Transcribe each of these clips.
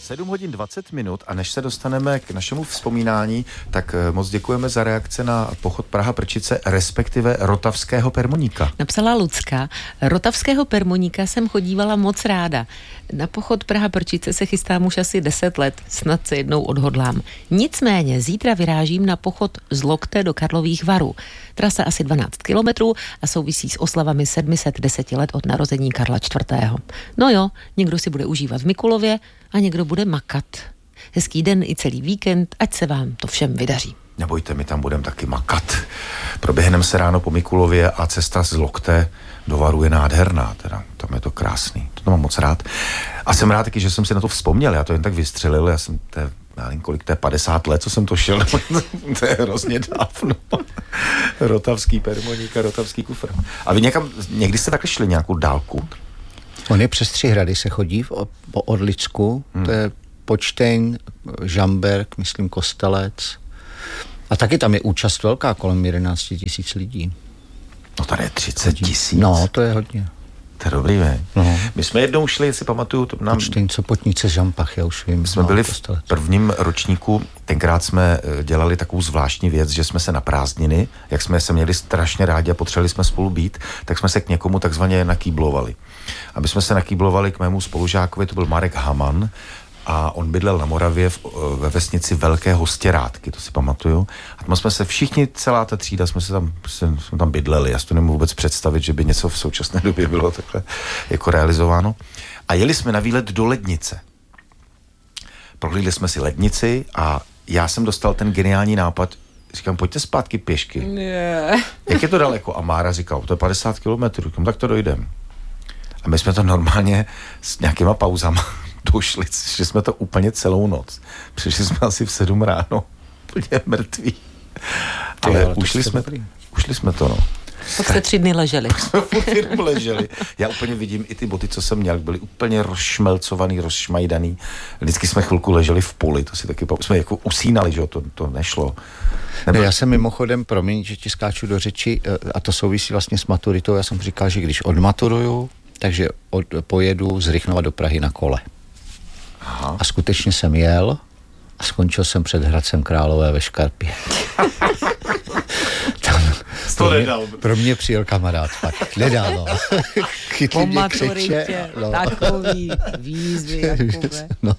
7 hodin 20 minut a než se dostaneme k našemu vzpomínání, tak moc děkujeme za reakce na pochod Praha-Prčice, respektive Rotavského permoníka. Napsala Lucka. Rotavského permoníka jsem chodívala moc ráda. Na pochod Praha-Prčice se chystám už asi 10 let, snad se jednou odhodlám. Nicméně zítra vyrážím na pochod z Lokte do Karlových Varů. Trasa asi 12 kilometrů a souvisí s oslavami 710 let od narození Karla IV. No jo, někdo si bude užívat v Mikulově a někdo bude makat. Hezký den i celý víkend, ať se vám to všem vydaří. Nebojte, my tam budeme taky makat. Proběhneme se ráno po Mikulově a cesta z Lokte do Varu je nádherná, teda tam je to krásný. To mám moc rád. A jsem rád taky, že jsem si na to vzpomněl, já to jen tak vystřelil, já nevím, kolik to je, 50 let, co jsem to šel, to je hrozně dávno. Rotavský permoník a Rotavský kufr. A vy někdy jste takhle šli nějakou dálku? On je přes 3 hrady, se chodí po Orlicku, to je Počteň, Žamberk, myslím Kostelec. A taky tam je účast velká, kolem 11 000 lidí. No tady je 30 000. No, to je hodně. To je dobrý, ne? No. My jsme jednou šli, jestli pamatuju, to nám... Počteň, Sopotnice, Žampach, já už vím. My jsme byli v prvním ročníku, tenkrát jsme dělali takovou zvláštní věc, že jsme se na prázdniny, jak jsme se měli strašně rádi a potřebovali jsme spolu být, tak jsme se k někomu takzvaně nakýblovali. Aby jsme se nakýblovali k mému spolužákovi, to byl Marek Haman, a on bydlel na Moravě ve vesnici Velké Hostěrádky, to si pamatuju. A tam jsme se všichni, celá ta třída, jsme tam bydleli. Já si to nemůžu vůbec představit, že by něco v současné době bylo takhle jako realizováno. A jeli jsme na výlet do Lednice. Prohlídli jsme si Lednici a já jsem dostal ten geniální nápad, říkám, pojďte zpátky pěšky. Yeah. Jak je to daleko? A Mára říkal, to je 50 kilometrů. Říkám, tak to dojdem. A my jsme to normálně s nějakýma pauzama došli, že jsme to úplně celou noc. Přišli jsme asi v 7 ráno, úplně mrtví. Ale ušli jsme to, no. Tak jste 3 dny leželi. Jsme furt jenom leželi. Já úplně vidím i ty boty, co jsem měl, byly úplně rozšmelcovaný, rozšmajdaný. Vždycky jsme chvilku leželi v poli, to si taky jsme jako usínali, že to nešlo. No, já jsem mimochodem, promiň, že ti skáču do řeči, a to souvisí vlastně s maturitou, já jsem říkal, že když odmaturuju, takže pojedu z Rychnova do Prahy na kole. Aha. A skutečně jsem jel a skončil jsem před Hradcem Králové ve Škarpě. Pro mě přijel kamarád, pak nedalo. Po maturitě, no. Takový výzvy, Jakube. No.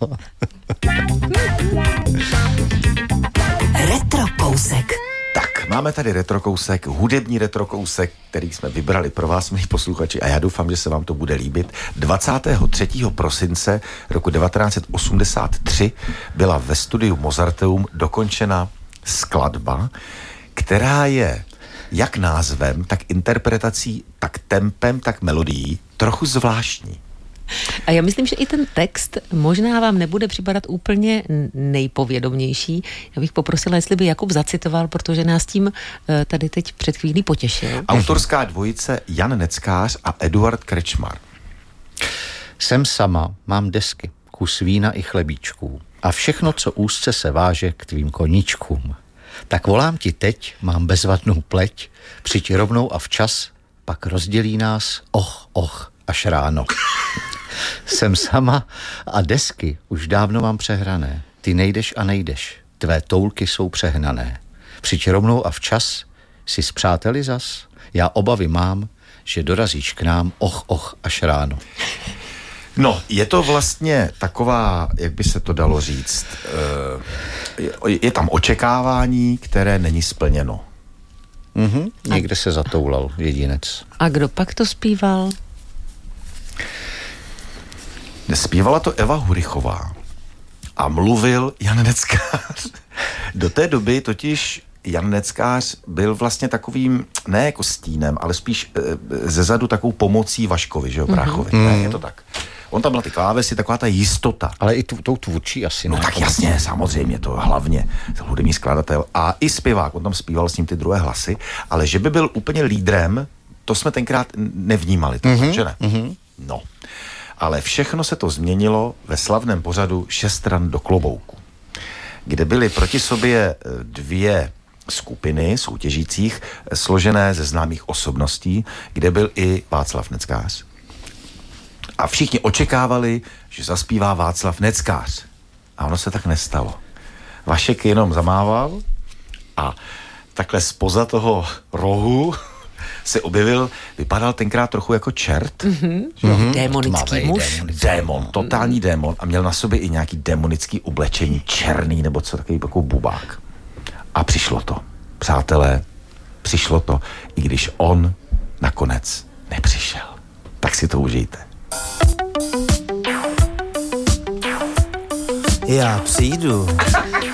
Retrokousek. Tak, máme tady retrokousek, hudební retrokousek, který jsme vybrali pro vás, milí posluchači, a já doufám, že se vám to bude líbit. 23. prosince roku 1983 byla ve studiu Mozarteum dokončena skladba, která je jak názvem, tak interpretací, tak tempem, tak melodií trochu zvláštní. A já myslím, že i ten text možná vám nebude připadat úplně nejpovědomější. Já bych poprosila, jestli by Jakub zacitoval, protože nás tím tady teď před chvílí potěšil. Autorská dvojice Jan Neckář a Eduard Krečmar. Jsem sama, mám desky, kus vína i chlebíčků a všechno, co úzce se váže k tvým koníčkům. Tak volám ti teď, mám bezvadnou pleť, přijď rovnou a včas, pak rozdělí nás, až ráno. Jsem sama a desky už dávno mám přehrané. Ty nejdeš a nejdeš, tvé toulky jsou přehnané. Přijď rovnou a včas, si s přáteli zas, já obavy mám, že dorazíš k nám, až ráno. No, je to vlastně taková, jak by se to dalo říct, je tam očekávání, které není splněno. Někde se zatoulal jedinec. A kdo pak to zpíval? Zpívala to Eva Hurichová a mluvil Jan Neckář. Do té doby totiž Jan Neckář byl vlastně takovým, ne jako stínem, ale spíš zezadu takovou pomocí Vaškovi, že jo, Bráchovi. Ne, je to tak. On tam byl ty klávesy, taková ta jistota. Ale i tou tvůrčí asi. No tak jasně, samozřejmě, to hlavně hudební skladatel a i zpěvák, on tam zpíval s ním ty druhé hlasy, ale že by byl úplně lídrem, to jsme tenkrát nevnímali, že ne? No. Ale všechno se to změnilo ve slavném pořadu 6 stran do klobouku, kde byly proti sobě 2 skupiny soutěžících, složené ze známých osobností, kde byl i Václav Neckář. A všichni očekávali, že zaspívá Václav Neckář. A ono se tak nestalo. Vašek jenom zamával a takhle spoza toho rohu se objevil, vypadal tenkrát trochu jako čert. Démonický muž. Démon, totální démon a měl na sobě i nějaký démonický oblečení, černý nebo co, takový jako bubák. A přišlo to. Přátelé, přišlo to, i když on nakonec nepřišel. Tak si to užijte. Já přijdu.